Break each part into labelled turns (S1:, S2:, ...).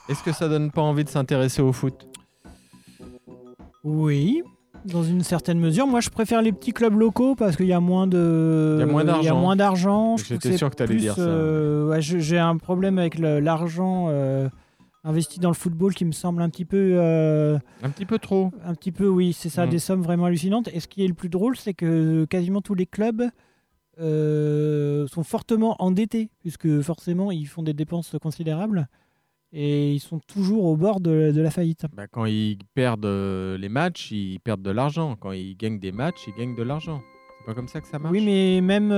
S1: Est-ce que ça donne pas envie de s'intéresser au foot ?
S2: Oui, dans une certaine mesure. Moi, je préfère les petits clubs locaux parce qu'il y a moins de...
S1: Il y a moins d'argent.
S2: Il y a moins d'argent. Je trouve
S1: J'étais
S2: que c'est
S1: sûr que t'allais
S2: plus,
S1: dire ça.
S2: Ouais, j'ai un problème avec l'argent investi dans le football qui me semble un petit peu...
S1: Un petit peu trop.
S2: Un petit peu, oui, c'est ça, des sommes vraiment hallucinantes. Et ce qui est le plus drôle, c'est que quasiment tous les clubs sont fortement endettés, puisque forcément, ils font des dépenses considérables. Et ils sont toujours au bord de la faillite.
S1: Bah, quand ils perdent les matchs, ils perdent de l'argent. Quand ils gagnent des matchs, ils gagnent de l'argent. C'est pas comme ça que ça marche.
S2: Oui, mais même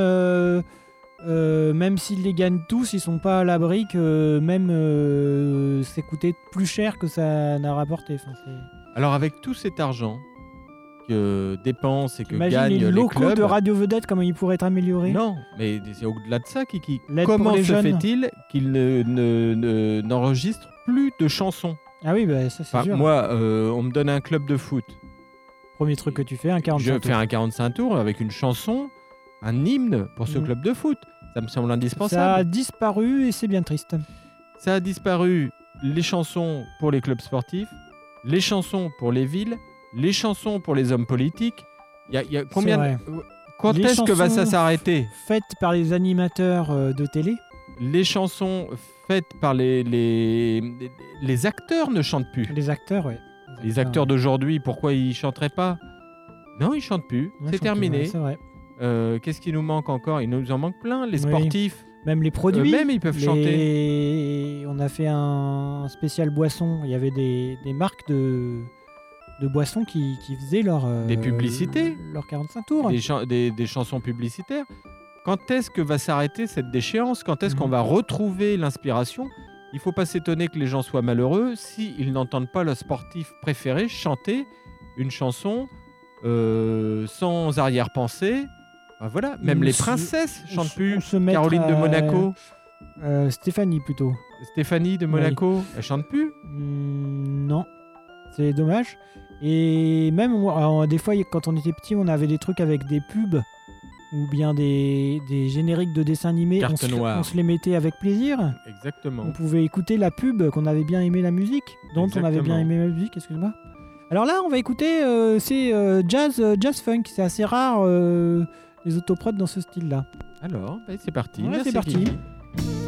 S2: s'ils les gagnent tous, ils sont pas à l'abri que même c'est coûté plus cher que ça n'a rapporté. Enfin,
S1: alors avec tout cet argent que dépensent et que
S2: imagine
S1: gagnent
S2: les locaux
S1: clubs,
S2: de Radio Vedette, comment ils pourraient être améliorés.
S1: Non, mais c'est au-delà de ça, Kiki.
S2: L'aide
S1: Comment
S2: pour les
S1: se
S2: jeunes.
S1: fait-il qu'ils n'enregistrent plus de chansons ?
S2: Ah oui, bah, ça c'est sûr.
S1: Moi, on me donne un club de foot.
S2: Premier truc que tu fais, un 45 tours.
S1: Je fais un 45 tours avec une chanson, un hymne pour ce club de foot. Ça me semble indispensable.
S2: Ça a disparu et c'est bien triste.
S1: Ça a disparu, les chansons pour les clubs sportifs, les chansons pour les villes, les chansons pour les hommes politiques. Il y a combien Quand est-ce que va ça s'arrêter ?
S2: Faites par les animateurs de télé.
S1: Les chansons faites par les acteurs ne chantent plus.
S2: Les acteurs, oui.
S1: Les acteurs d'aujourd'hui, pourquoi ils chanteraient pas ? Non, ils chantent plus.
S2: Ouais,
S1: c'est terminé.
S2: C'est vrai.
S1: Qu'est-ce qui nous manque encore ? Il nous en manque plein. Les sportifs.
S2: Même les produits.
S1: Même ils peuvent chanter.
S2: On a fait un spécial boisson. Il y avait des marques de boissons qui faisaient
S1: des publicités.
S2: Leurs 45 tours.
S1: Des chansons publicitaires. Quand est-ce que va s'arrêter cette déchéance ? Quand est-ce qu'on va retrouver l'inspiration ? Il ne faut pas s'étonner que les gens soient malheureux s'ils n'entendent pas leur sportif préféré chanter une chanson sans arrière-pensée. Ben voilà, même les princesses ne chantent plus. Caroline de Monaco.
S2: Stéphanie plutôt.
S1: Stéphanie de Monaco, elle chante plus ?
S2: Non, c'est dommage. Et même moi, des fois, quand on était petit, on avait des trucs avec des pubs ou bien des génériques de dessins animés. On se les mettait avec plaisir.
S1: Exactement.
S2: On pouvait écouter la pub, qu'on avait bien aimé la musique, on avait bien aimé la musique, excuse-moi. Alors là, on va écouter, c'est jazz funk, c'est assez rare les autoprods dans ce style-là.
S1: Alors, c'est parti.
S2: Ouais, c'est parti.